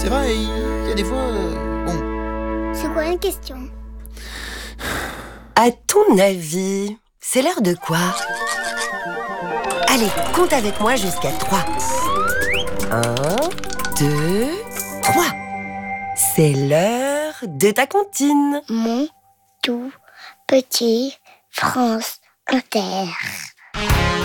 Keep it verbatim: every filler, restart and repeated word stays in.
c'est vrai, il y a des fois... euh, bon. C'est quoi une question? À ton avis, c'est l'heure de quoi? Allez, compte avec moi jusqu'à trois. Un, deux, trois. C'est l'heure de ta comptine. Mon tout petit France Inter.